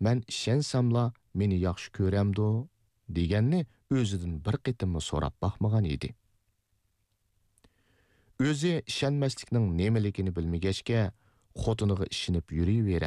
"Мен ishensамла, meni yaxshi ko'ramdi" deganni o'zidan bir qitimmi so'rab baxmagan edi. O'zi ishonmaslikning nimaligini bilmagachga, xotiniga ishinib yuriyveradi.